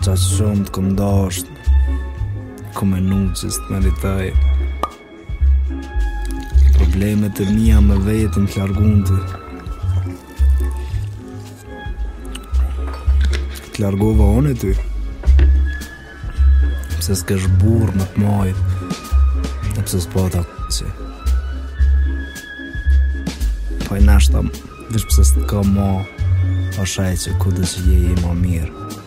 qa shumë të këndasht, ku menu që s'të meritoj. Problemet e mija me vetën të largunti. Të largova unë e ty. Pse s'kesh burë në të majt, e pse s'pata që. Po i nashtam, vish pse s'të ka ma, o shaj që ku dhe që je i ma mirë.